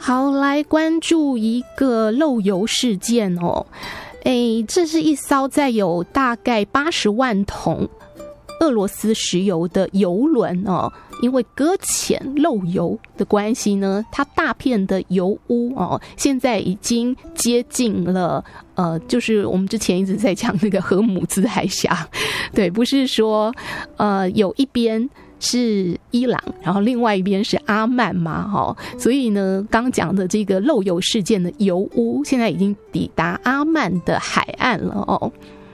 好，来关注一个漏油事件哦。这是一艘载有大概80万桶俄罗斯石油的油轮哦，因为搁浅漏油的关系呢，它大片的油污哦，现在已经接近了就是我们之前一直在讲那个荷姆兹海峡，对，不是说有一边是伊朗，然后另外一边是阿曼嘛，所以呢，刚讲的这个漏油事件的油污，现在已经抵达阿曼的海岸了哦。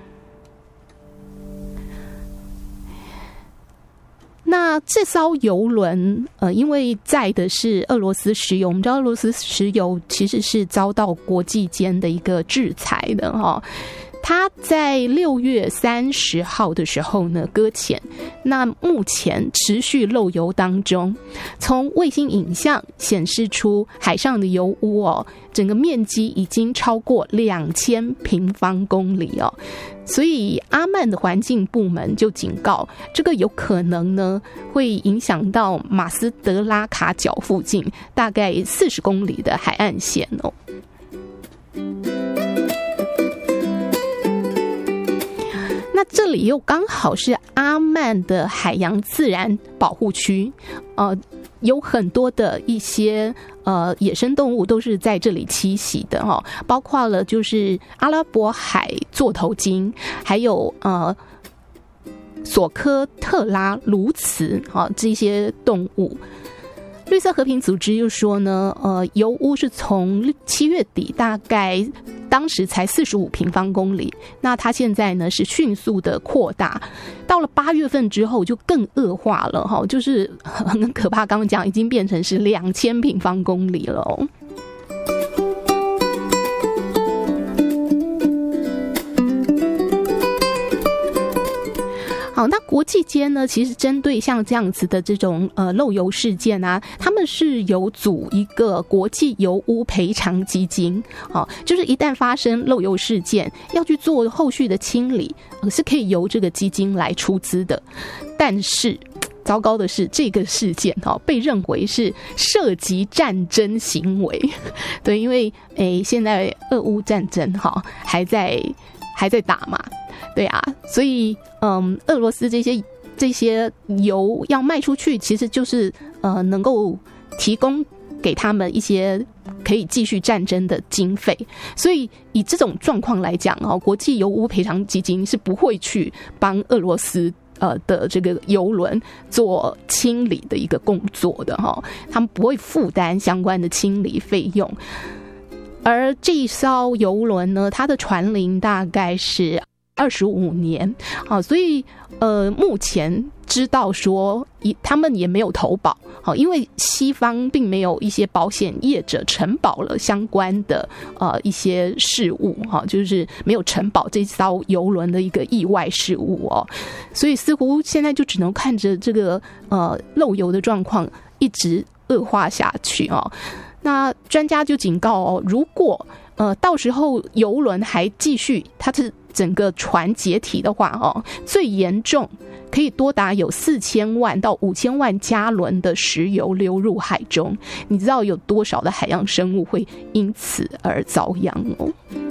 那这艘油轮因为载的是俄罗斯石油，我们知道俄罗斯石油其实是遭到国际间的一个制裁的哈。它在6月30号的时候呢搁浅，那目前持续漏油当中。从卫星影像显示出海上的油污哦，整个面积已经超过2000平方公里哦。所以阿曼的环境部门就警告，这个有可能呢会影响到马斯德拉卡角附近大概40公里的海岸线哦。那这里又刚好是阿曼的海洋自然保护区，有很多的一些野生动物都是在这里栖息的哈，包括了就是阿拉伯海座头鲸，还有索科特拉鸬鹚这些动物。绿色和平组织又说呢，油污是从7月底大概当时才45平方公里，那它现在呢是迅速的扩大，到了8月份之后就更恶化了哈，就是很可怕，刚刚讲已经变成是2000平方公里了哦。好，那国际间呢，其实针对像这样子的这种漏油事件啊，他们是有组一个国际油污赔偿基金，就是一旦发生漏油事件，要去做后续的清理，是可以由这个基金来出资的。但是糟糕的是，这个事件被认为是涉及战争行为，对，因为现在俄乌战争还在打嘛。对啊，所以俄罗斯这些油要卖出去，其实就是能够提供给他们一些可以继续战争的经费。所以以这种状况来讲，国际油污赔偿基金是不会去帮俄罗斯的这个油轮做清理的一个工作的哈，他们不会负担相关的清理费用。而这一艘油轮呢，它的船龄大概是25年，所以目前知道说他们也没有投保，因为西方并没有一些保险业者承保了相关的一些事务，就是没有承保这艘邮轮的一个意外事务哦，所以似乎现在就只能看着这个漏油的状况一直恶化下去哦。那专家就警告哦，如果到时候邮轮还继续，它是整个船解体的话哦，最严重可以多达有4000万到5000万加仑的石油流入海中。你知道有多少的海洋生物会因此而遭殃哦？